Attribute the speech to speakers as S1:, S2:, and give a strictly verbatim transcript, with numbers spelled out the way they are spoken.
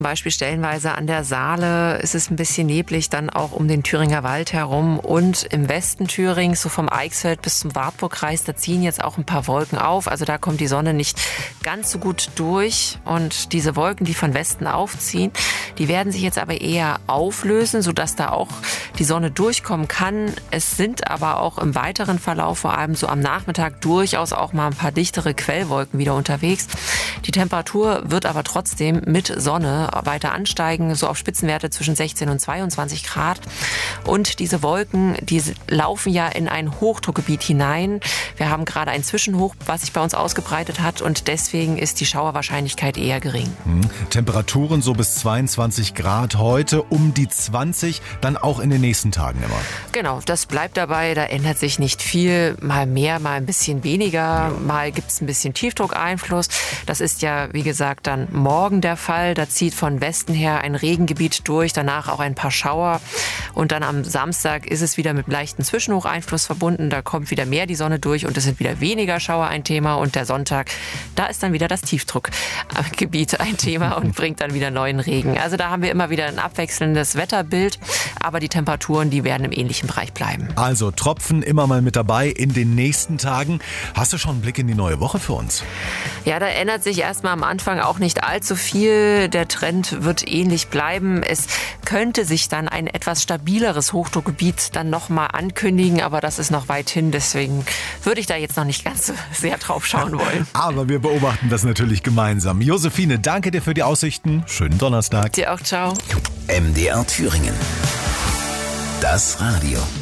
S1: Zum Beispiel stellenweise an der Saale ist es ein bisschen neblig, dann auch um den Thüringer Wald herum und im Westen Thürings, so vom Eichsfeld bis zum Wartburgkreis, da ziehen jetzt auch ein paar Wolken auf. Also da kommt die Sonne nicht ganz so gut durch und diese Wolken, die von Westen aufziehen, die werden sich jetzt aber eher auflösen, sodass da auch die Sonne durchkommen kann. Es sind aber auch im weiteren Verlauf, vor allem so am Nachmittag, durchaus auch mal ein paar dichtere Quellwolken wieder unterwegs. Die Temperatur wird aber trotzdem mit Sonne weiter ansteigen, so auf Spitzenwerte zwischen sechzehn und zweiundzwanzig Grad. Und diese Wolken, die laufen ja in ein Hochdruckgebiet hinein. Wir haben gerade ein Zwischenhoch, was sich bei uns ausgebreitet hat und deswegen ist die Schauerwahrscheinlichkeit eher gering.
S2: Hm. Temperaturen so bis zweiundzwanzig Grad heute, um die zwanzig, dann auch in den nächsten Tagen immer.
S1: Genau, das bleibt dabei, da ändert sich nicht viel, mal mehr, mal ein bisschen weniger, ja. Mal gibt es ein bisschen Tiefdruckeinfluss. Das ist ja, wie gesagt, dann morgen der Fall. Da zieht von Westen her ein Regengebiet durch, danach auch ein paar Schauer. Und dann am Samstag ist es wieder mit leichten Zwischenhocheinfluss verbunden. Da kommt wieder mehr die Sonne durch und es sind wieder weniger Schauer ein Thema. Und der Sonntag, da ist dann wieder das Tiefdruckgebiet ein Thema und bringt dann wieder neuen Regen. Also da haben wir immer wieder ein abwechselndes Wetterbild, aber die Temperaturen, die werden im ähnlichen Bereich bleiben.
S2: Also Tropfen immer mal mit dabei in den nächsten Tagen. Hast du schon einen Blick in die neue Woche für uns?
S1: Ja, da ändert sich erstmal am Anfang auch nicht allzu viel. Der Trend wird ähnlich bleiben. Es könnte sich dann ein etwas stabileres Hochdruckgebiet dann nochmal ankündigen, aber das ist noch weit hin. Deswegen würde ich da jetzt noch nicht ganz so sehr drauf schauen wollen.
S2: Aber wir beobachten das natürlich gemeinsam. Josephine, danke dir für die Aussichten. Schönen Donnerstag.
S1: Dir auch, ciao.
S3: M D R Thüringen. Das Radio.